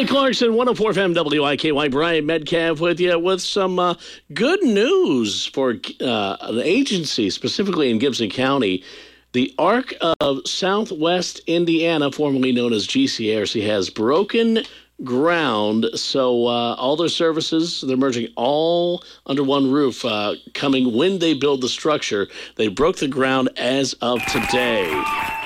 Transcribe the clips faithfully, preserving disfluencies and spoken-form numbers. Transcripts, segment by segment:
Kelly Clarkson, one oh four F M W I K Y. Brian Metcalf with you with some uh, good news for uh, the agency, specifically in Gibson County. The Arc of Southwest Indiana, formerly known as G C A R C, has broken ground. So uh, all their services, they're merging all under one roof, uh, coming when they build the structure. They broke the ground as of today.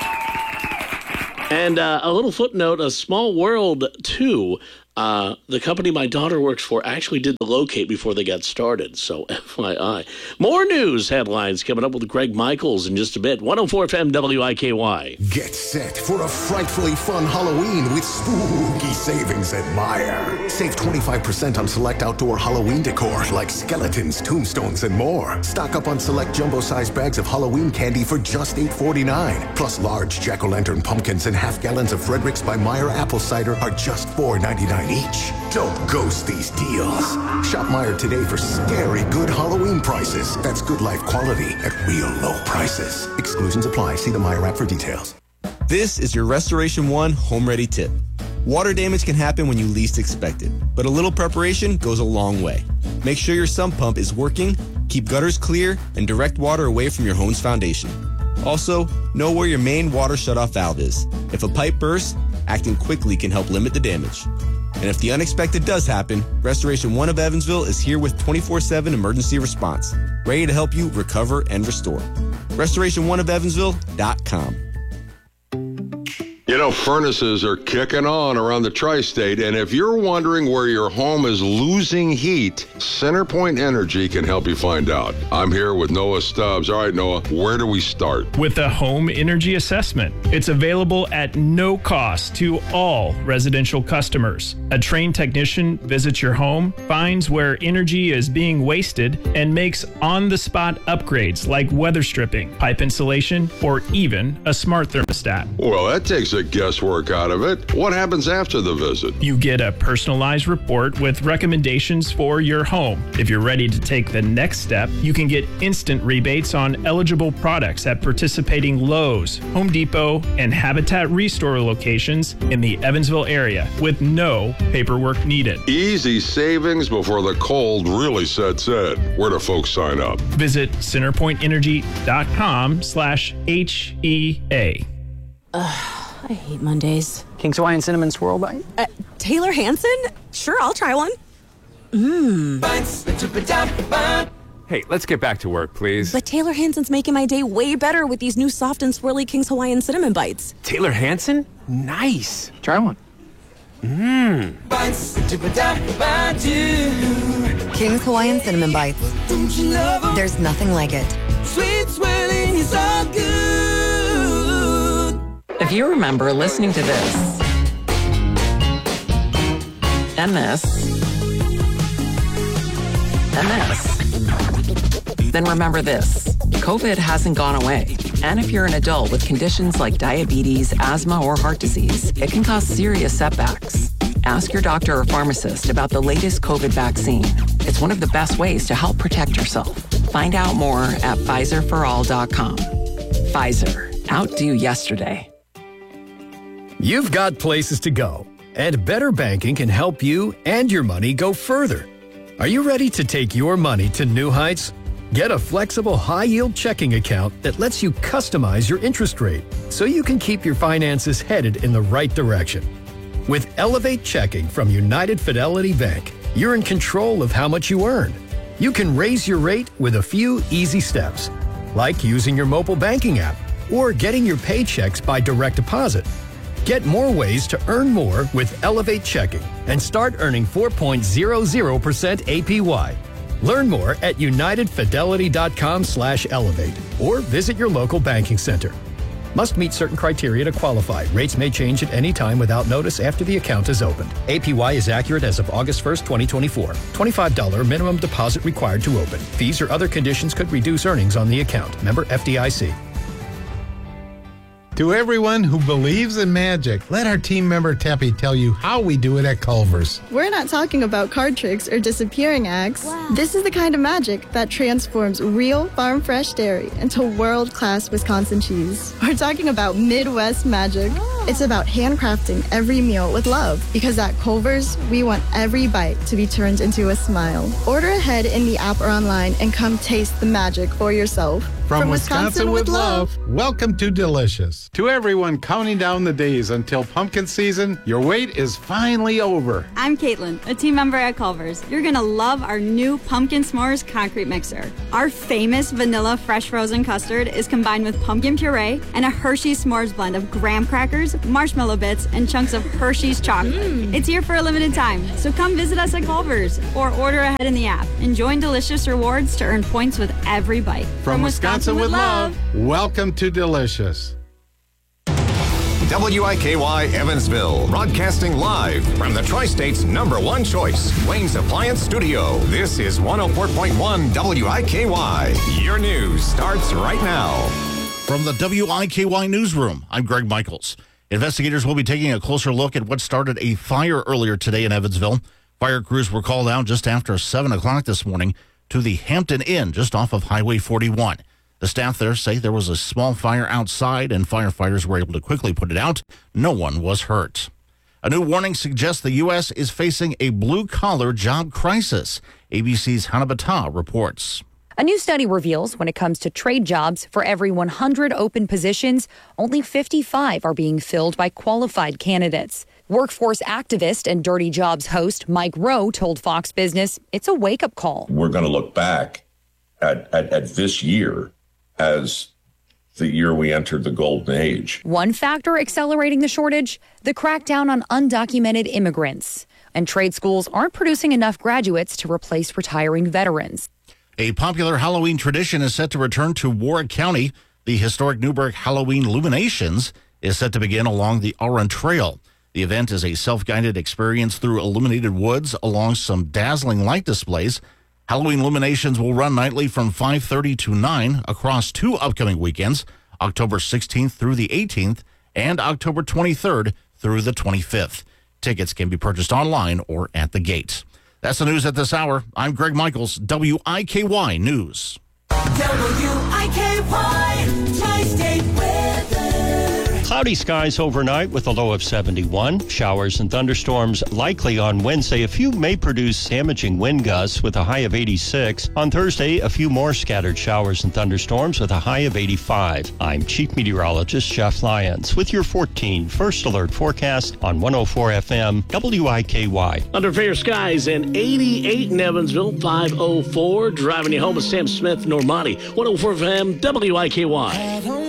And uh, a little footnote, A Small World two, uh, the company my daughter works for actually did the locate before they got started. So F Y I. More news headlines coming up with Greg Michaels in just a bit. one oh four F M W I K Y. Get set for a frightfully fun Halloween with spooky savings at Meijer. Save twenty-five percent on select outdoor Halloween decor like skeletons, tombstones, and more. Stock up on select jumbo-sized bags of Halloween candy for just eight forty-nine. Plus large jack-o'-lantern pumpkins and half gallons of Frederick's by Meijer apple cider are just four ninety-nine each. Don't ghost these deals. Shop Meijer today for scary good Halloween prices. That's good life quality at real low prices. Exclusions apply. See the Meijer app for details. This is your Restoration One Home Ready tip. Water damage can happen when you least expect it, but a little preparation goes a long way. Make sure your sump pump is working, keep gutters clear, and direct water away from your home's foundation. Also, know where your main water shutoff valve is. If a pipe bursts, acting quickly can help limit the damage. And if the unexpected does happen, Restoration One of Evansville is here with twenty-four seven emergency response, ready to help you recover and restore. Restoration One of Evansville dot com. You know, furnaces are kicking on around the tri-state, and if you're wondering where your home is losing heat, CenterPoint Energy can help you find out. I'm here with Noah Stubbs. All right, Noah, where do we start? With a home energy assessment. It's available at no cost to all residential customers. A trained technician visits your home, finds where energy is being wasted, and makes on-the-spot upgrades like weather stripping, pipe insulation, or even a smart thermostat. Well, that takes a guesswork out of it. What happens after the visit? You get a personalized report with recommendations for your home. If you're ready to take the next step, you can get instant rebates on eligible products at participating Lowe's, Home Depot, and Habitat Restore locations in the Evansville area with no paperwork needed. Easy savings before the cold really sets in. Where do folks sign up? Visit centerpoint energy dot com slash H E A. Ugh. I hate Mondays. King's Hawaiian Cinnamon Swirl Bite? Uh, Taylor Hanson? Sure, I'll try one. Mmm. Hey, let's get back to work, please. But Taylor Hanson's making my day way better with these new soft and swirly King's Hawaiian Cinnamon Bites. Taylor Hanson? Nice. Try one. Mmm. King's Hawaiian Cinnamon Bites. There's nothing like it. Sweet swirling is all good. If you remember listening to this, and this, and this, then remember this. COVID hasn't gone away. And if you're an adult with conditions like diabetes, asthma, or heart disease, it can cause serious setbacks. Ask your doctor or pharmacist about the latest COVID vaccine. It's one of the best ways to help protect yourself. Find out more at Pfizer for all dot com. Pfizer. Outdo yesterday. You've got places to go, and Better Banking can help you and your money go further. Are you ready to take your money to new heights? Get a flexible, high-yield checking account that lets you customize your interest rate so you can keep your finances headed in the right direction. With Elevate Checking from United Fidelity Bank, you're in control of how much you earn. You can raise your rate with a few easy steps, like using your mobile banking app or getting your paychecks by direct deposit. Get more ways to earn more with Elevate Checking and start earning four point zero zero percent A P Y. Learn more at united fidelity dot com slash elevate or visit your local banking center. Must meet certain criteria to qualify. Rates may change at any time without notice after the account is opened. A P Y is accurate as of August first, twenty twenty-four. twenty-five dollars minimum deposit required to open. Fees or other conditions could reduce earnings on the account. Member F D I C. To everyone who believes in magic, let our team member Teppy tell you how we do it at Culver's. We're not talking about card tricks or disappearing acts. Wow. This is the kind of magic that transforms real farm-fresh dairy into world-class Wisconsin cheese. We're talking about Midwest magic. Oh. It's about handcrafting every meal with love, because at Culver's, we want every bite to be turned into a smile. Order ahead in the app or online and come taste the magic for yourself. From, From Wisconsin, Wisconsin with love, love, welcome to Delicious. To everyone counting down the days until pumpkin season, your wait is finally over. I'm Caitlin, a team member at Culver's. You're going to love our new Pumpkin S'mores concrete mixer. Our famous vanilla fresh frozen custard is combined with pumpkin puree and a Hershey's S'mores blend of graham crackers, marshmallow bits, and chunks of Hershey's chocolate. Mm. It's here for a limited time, so come visit us at Culver's or order ahead in the app and join Delicious Rewards to earn points with every bite. From, From Wisconsin, Wisconsin with love, welcome to Delicious. W I K Y Evansville, broadcasting live from the Tri-State's number one choice, Wayne's Appliance Studio. This is one oh four point one W I K Y. Your news starts right now. From the W I K Y newsroom, I'm Greg Michaels. Investigators will be taking a closer look at what started a fire earlier today in Evansville. Fire crews were called out just after seven o'clock this morning to the Hampton Inn just off of Highway forty-one. The staff there say there was a small fire outside and firefighters were able to quickly put it out. No one was hurt. A new warning suggests the U S is facing a blue-collar job crisis. A B C's Hannah Battah reports. A new study reveals when it comes to trade jobs, for every one hundred open positions, only fifty-five are being filled by qualified candidates. Workforce activist and Dirty Jobs host Mike Rowe told Fox Business it's a wake-up call. We're going to look back at, at, at this year as the year we entered the golden age. One factor accelerating the shortage, the crackdown on undocumented immigrants. And trade schools aren't producing enough graduates to replace retiring veterans. A popular Halloween tradition is set to return to Warwick County. The historic Newburgh Halloween Illuminations is set to begin along the Aran Trail. The event is a self-guided experience through illuminated woods along some dazzling light displays. Halloween Illuminations will run nightly from five thirty to nine across two upcoming weekends, October sixteenth through the eighteenth and October twenty-third through the twenty-fifth. Tickets can be purchased online or at the gate. That's the news at this hour. I'm Greg Michaels, W I K Y News. W I K Y Tri-State Weather. Cloudy skies overnight with a low of seventy-one. Showers and thunderstorms likely on Wednesday. A few may produce damaging wind gusts with a high of eighty-six. On Thursday, a few more scattered showers and thunderstorms with a high of eighty-five. I'm Chief Meteorologist Jeff Lyons with your fourteen First Alert forecast on one oh four F M W I K Y. Under fair skies and eighty-eight in Evansville, five oh four. Driving you home with Sam Smith, Normani, one oh four F M W I K Y.